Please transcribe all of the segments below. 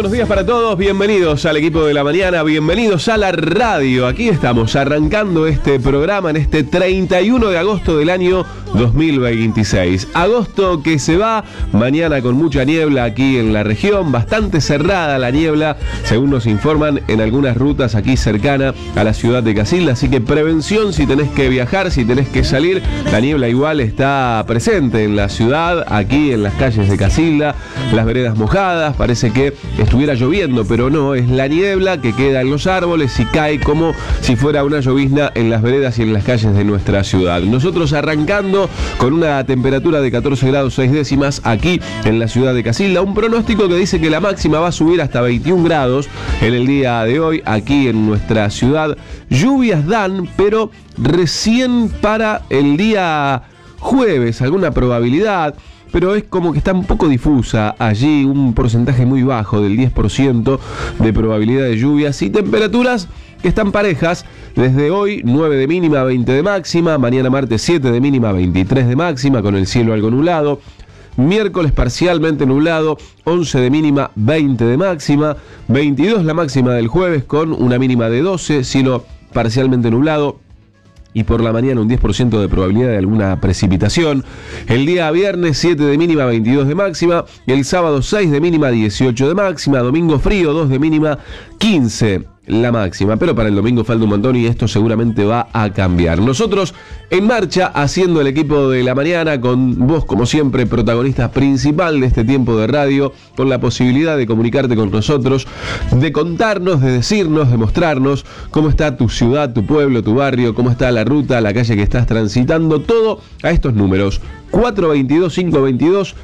buenos días para todos, bienvenidos al equipo de la mañana, bienvenidos a la radio. Aquí estamos arrancando este programa en este 31 de agosto del año 2026. Agosto que se va, mañana con mucha niebla aquí en la región, bastante cerrada la niebla, según nos informan en algunas rutas aquí cercana a la ciudad de Casilda, así que prevención si tenés que viajar, si tenés que salir. La niebla igual está presente en la ciudad, aquí en las calles de Casilda, las veredas mojadas, parece que estuviera lloviendo, pero no, es la niebla que queda en los árboles y cae como si fuera una llovizna en las veredas y en las calles de nuestra ciudad. Nosotros arrancando con una temperatura de 14 grados 6 décimas aquí en la ciudad de Casilda, un pronóstico que dice que la máxima va a subir hasta 21 grados en el día de hoy aquí en nuestra ciudad. Lluvias dan, pero recién para el día jueves, alguna probabilidad, pero es como que está un poco difusa allí, un porcentaje muy bajo del 10% de probabilidad de lluvias y temperaturas que están parejas. Desde hoy 9 de mínima, 20 de máxima, mañana martes 7 de mínima, 23 de máxima con el cielo algo nublado. Miércoles parcialmente nublado, 11 de mínima, 20 de máxima, 22 la máxima del jueves con una mínima de 12, cielo parcialmente nublado. Y por la mañana un 10% de probabilidad de alguna precipitación. El día viernes 7 de mínima, 22 de máxima. El sábado 6 de mínima, 18 de máxima. Domingo frío, 2 de mínima, 15 la máxima. Pero para el domingo falta un montón y esto seguramente va a cambiar. Nosotros en marcha haciendo el equipo de la mañana con vos como siempre protagonista principal de este tiempo de radio, con la posibilidad de comunicarte con nosotros, de contarnos, de decirnos, de mostrarnos cómo está tu ciudad, tu pueblo, tu barrio, cómo está la ruta, la calle que estás transitando, todo a estos números: 422-522,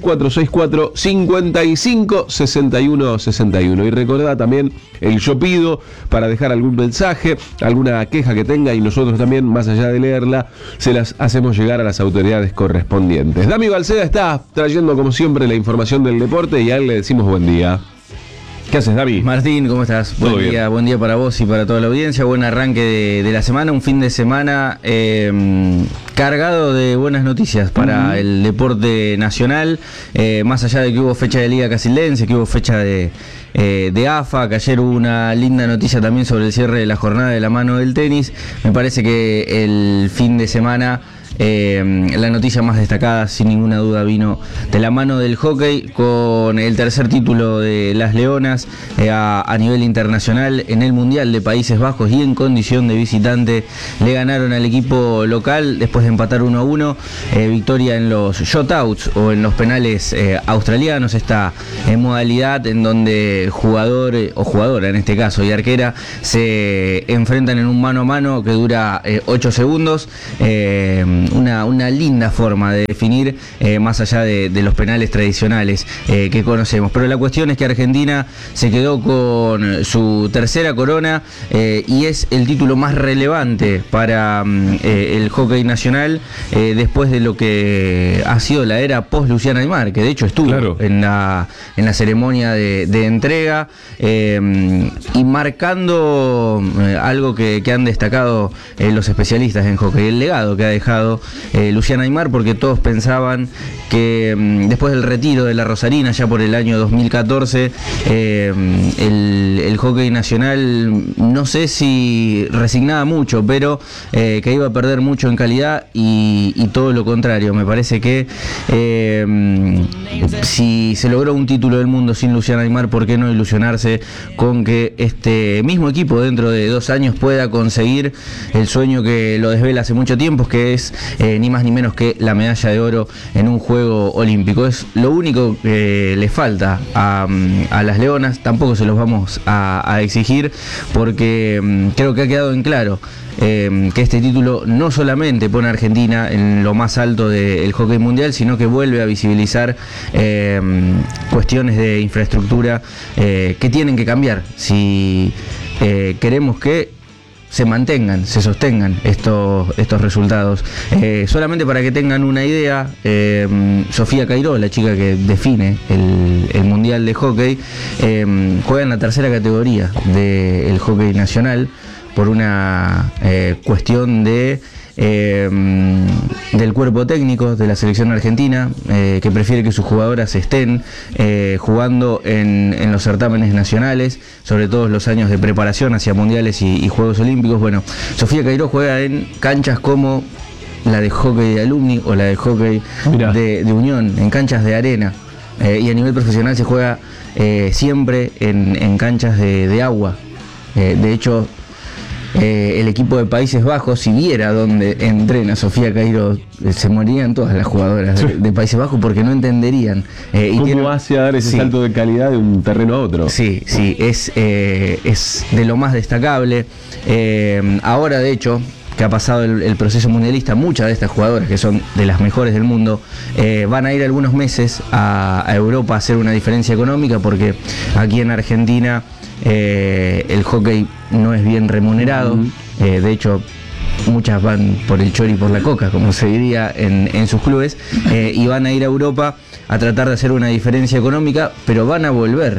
3464-556161. Y recordá también el Yo Pido para dejar algún mensaje, alguna queja que tenga y nosotros también, más allá de leerla, se las hacemos llegar a las autoridades correspondientes. Dami Balceda está trayendo como siempre la información del deporte y a él le decimos buen día. ¿Qué haces, Dami? Martín, ¿cómo estás? Buen día para vos y para toda la audiencia. Buen arranque de la semana, un fin de semana cargado de buenas noticias para el deporte nacional. Más allá de que hubo fecha de Liga Casildense, que hubo fecha de AFA, que ayer hubo una linda noticia también sobre el cierre de la jornada de la mano del tenis. Me parece que el fin de semana la noticia más destacada sin ninguna duda vino de la mano del hockey, con el tercer título de las Leonas a nivel internacional en el Mundial de Países Bajos, y en condición de visitante le ganaron al equipo local después de empatar 1-1, victoria en los shotouts o en los penales australianos, esta modalidad en donde jugador o jugadora en este caso y arquera se enfrentan en un mano a mano que dura 8 segundos. Una linda forma de definir más allá de los penales tradicionales que conocemos. Pero la cuestión es que Argentina se quedó con su tercera corona y es el título más relevante para el hockey nacional después de lo que ha sido la era post Luciana Aymar, que de hecho estuvo en la ceremonia de entrega y marcando algo que han destacado los especialistas en hockey, el legado que ha dejado Luciana Aymar, porque todos pensaban que después del retiro de la Rosarina ya por el año 2014 el hockey nacional, no sé si resignaba mucho, pero que iba a perder mucho en calidad y todo lo contrario. Me parece que si se logró un título del mundo sin Luciana Aymar, ¿por qué no ilusionarse con que este mismo equipo dentro de 2 años pueda conseguir el sueño que lo desvela hace mucho tiempo, que es ni más ni menos que la medalla de oro en un juego olímpico? Es lo único que le falta a las Leonas. Tampoco se los vamos a exigir, porque creo que ha quedado en claro que este título no solamente pone a Argentina en lo más alto del hockey mundial, sino que vuelve a visibilizar cuestiones de infraestructura que tienen que cambiar si queremos que se mantengan, se sostengan estos resultados. Solamente para que tengan una idea, Sofía Cairó, la chica que define el Mundial de Hockey, juega en la tercera categoría del hockey nacional por una cuestión de del cuerpo técnico de la selección argentina, que prefiere que sus jugadoras estén jugando en los certámenes nacionales, sobre todo los años de preparación hacia mundiales y Juegos Olímpicos. Bueno, Sofía Cairó juega en canchas como la de hockey de Alumni o la de hockey de Unión, en canchas de arena, y a nivel profesional se juega siempre en canchas de agua. De hecho, el equipo de Países Bajos, si viera dónde entrena Sofía Cairó, se morirían todas las jugadoras de Países Bajos porque no entenderían. ¿Cómo hace a dar ese salto de calidad de un terreno a otro? Sí, es de lo más destacable. Ahora, de hecho, que ha pasado el proceso mundialista, muchas de estas jugadoras, que son de las mejores del mundo, van a ir algunos meses a Europa a hacer una diferencia económica, porque aquí en Argentina el hockey no es bien remunerado. De hecho, muchas van por el chori y por la coca, como se diría en sus clubes, y van a ir a Europa a tratar de hacer una diferencia económica, pero van a volver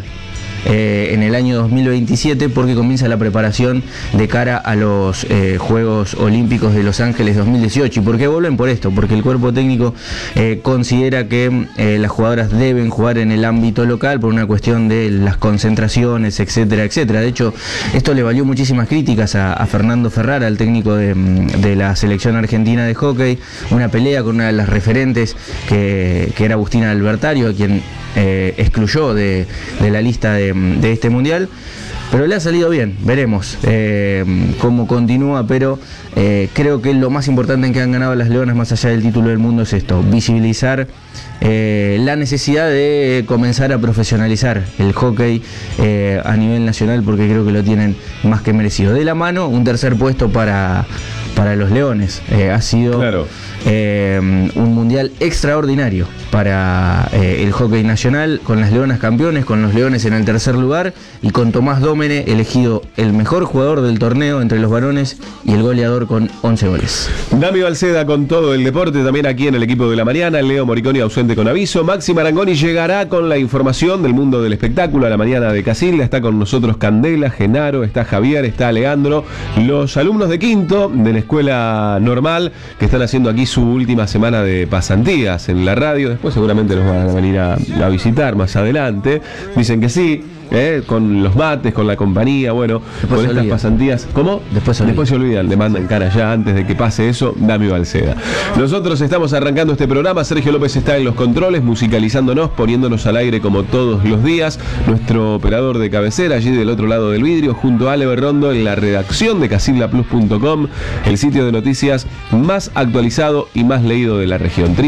en el año 2027, porque comienza la preparación de cara a los Juegos Olímpicos de Los Ángeles 2018. ¿Y por qué vuelven? Por esto, porque el cuerpo técnico considera que las jugadoras deben jugar en el ámbito local por una cuestión de las concentraciones, etcétera, etcétera. De hecho, esto le valió muchísimas críticas a Fernando Ferrara, el técnico de la selección argentina de hockey, una pelea con una de las referentes que era Agustina Albertario, a quien excluyó de la lista de este mundial, pero le ha salido bien. Veremos cómo continúa, pero creo que lo más importante en que han ganado las Leonas, más allá del título del mundo, es esto: visibilizar la necesidad de comenzar a profesionalizar el hockey a nivel nacional, porque creo que lo tienen más que merecido. De la mano, un tercer puesto para los Leones. Ha sido un mundial extraordinario para el hockey nacional, con las Leonas campeones, con los Leones en el tercer lugar y con Tomás Dómene elegido el mejor jugador del torneo entre los varones y el goleador con 11 goles. Dami Balceda con todo el deporte, también aquí en el equipo de la mañana. Leo Moriconi ausente con aviso. Maxi Marangoni llegará con la información del mundo del espectáculo a la mañana de Casilda. Está con nosotros Candela, Genaro, está Javier, está Leandro, los alumnos de quinto de la escuela normal que están haciendo aquí su última semana de pasantías en la radio. Después seguramente nos van a venir a visitar más adelante. Dicen que sí. Con los mates, con la compañía, bueno, después con estas pasantías. ¿Cómo? Después se olvidan, le mandan cara ya antes de que pase eso. Dami Balceda. Nosotros estamos arrancando este programa. Sergio López está en los controles, musicalizándonos, poniéndonos al aire como todos los días. Nuestro operador de cabecera, allí del otro lado del vidrio, junto a Ale Berrondo en la redacción de casildaplus.com, el sitio de noticias más actualizado y más leído de la región,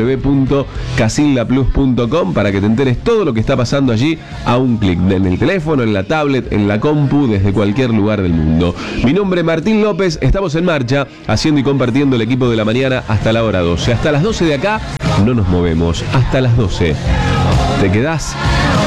www.casildaplus.com, para que te enteres todo lo que está pasando allí a un clic, en el teléfono, en la tablet, en la compu, desde cualquier lugar del mundo. Mi nombre es Martín López, estamos en marcha, haciendo y compartiendo el equipo de la mañana hasta la hora 12. Hasta las 12 de acá no nos movemos, hasta las 12. ¿Te quedás?